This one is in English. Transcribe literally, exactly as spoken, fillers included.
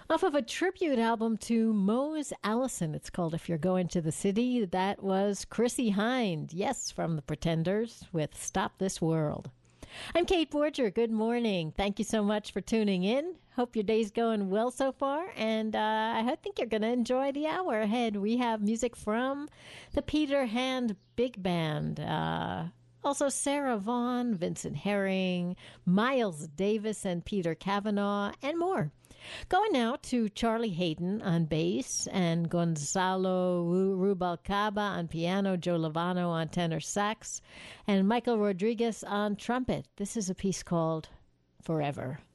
Off of a tribute album to Mose Allison. It's called If You're Going to the City. That was Chrissie Hynde, yes, from The Pretenders with Stop This World. I'm Kate Borger. Good morning. Thank you so much for tuning in. Hope your day's going well so far, and uh, I think you're going to enjoy the hour ahead. We have music from the Peter Hand Big Band, uh, also Sarah Vaughan, Vincent Herring, Miles Davis and Peter Cavanaugh, and more. Going now to Charlie Hayden on bass and Gonzalo Rubalcaba on piano, Joe Lovano on tenor sax, and Michael Rodriguez on trumpet. This is a piece called Forever.